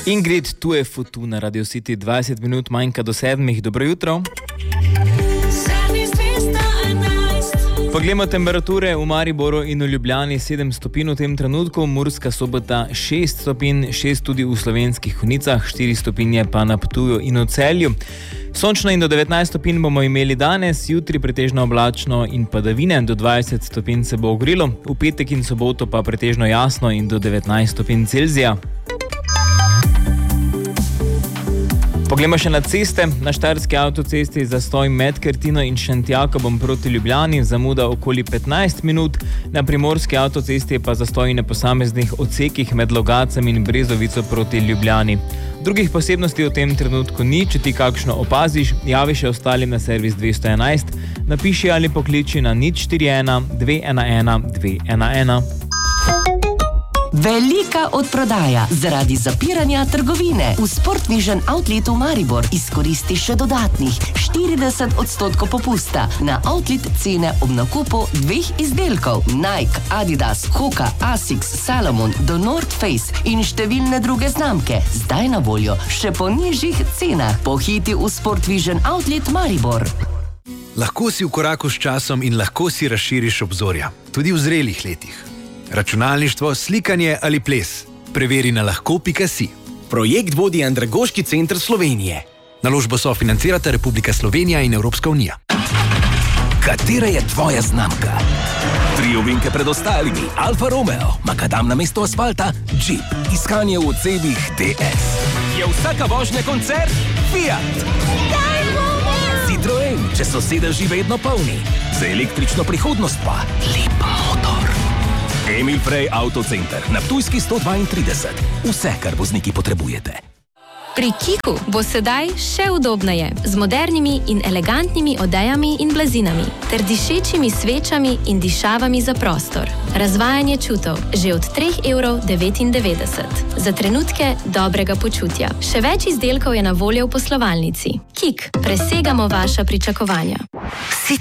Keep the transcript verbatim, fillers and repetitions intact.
Ingrid, tu je Futu na Radio City, dvajset minut manjka do sedmih. Dobro jutro. Poglejmo temperature v Mariboru in v Ljubljani. sedem stopinj v tem trenutku, Murska Sobota šest stopinj, šest tudi v Slovenskih Konjicah, štiri stopinje pa na Ptuju in v Celju. Sončno in do devetnajst stopinj bomo imeli danes, jutri pretežno oblačno in padavine, do dvajset stopinj se bo ogrilo, v petek in soboto pa pretežno jasno in do devetnajst stopinj Celzija. Poglejmo še na ceste. Na Štajerski avtocesti zastoj med Kertino in Šentjakobom proti Ljubljani, zamuda okoli petnajst minut. Na Primorski avtocesti pa zastoj na posameznih odsekih med Logacem in Brezovico proti Ljubljani. Drugih posebnosti v tem trenutku ni, če ti kakšno opaziš, javi še ostalim na servis dvesto enajst, napiši ali pokliči na nič štiri ena dve ena ena dve ena ena. Velika odprodaja zaradi zapiranja trgovine. V Sportvision Outletu Maribor izkoristi še dodatnih štirideset odstotkov popusta na outlet cene ob nakupu dveh izdelkov Nike, Adidas, Hoka, Asics, Salomon, do North Face in številne druge znamke. Zdaj na voljo še po nižjih cenah. Pohiti v Sportvision Outlet Maribor. Lahko si v koraku s časom in lahko si razširiš obzorja, tudi v zrelih letih. Računalništvo, slikanje ali ples. Preveri na lahko pika si. Projekt vodi Andragoški center Slovenije. Naložbo sofinancirata Republika Slovenija in Evropska unija. Katera je tvoja znamka? Tri ovinke pred ostalimi. Alfa Romeo, makadam na mesto asfalta, Jeep, iskanje v odsebih T S. Je vsaka vožnja koncert? Fiat. Citroen, če so sedeži vedno polni. Za električno prihodnost pa lep motor. Emil Frey Autocenter na Ptujski sto dvaintrideset. Vse, kar vozniki potrebujete. Pri Kiku bo sedaj še udobneje, z modernimi in elegantnimi odejami in blazinami, ter dišečimi svečami in dišavami za prostor. Razvajanje čutov že od tri evre devetindevetdeset. Za trenutke dobrega počutja. Še več izdelkov je na voljo v poslovalnici. Kik, presegamo vaša pričakovanja. Si